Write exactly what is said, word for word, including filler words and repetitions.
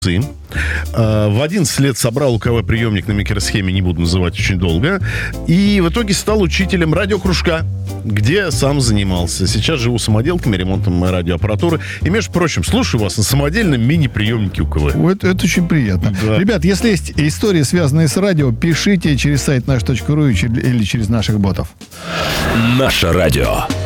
В одиннадцать лет собрал УКВ-приемник на микросхеме, не буду называть очень долго. И в итоге стал учителем радиокружка, где сам занимался. Сейчас живу самоделками, ремонтом радиоаппаратуры. И, между прочим, слушаю вас на самодельном мини-приемнике УКВ. Это, это очень приятно. Да. Ребят, если есть истории, связанные с радио, пишите через сайт наш точка ру или через наших ботов. Наше радио.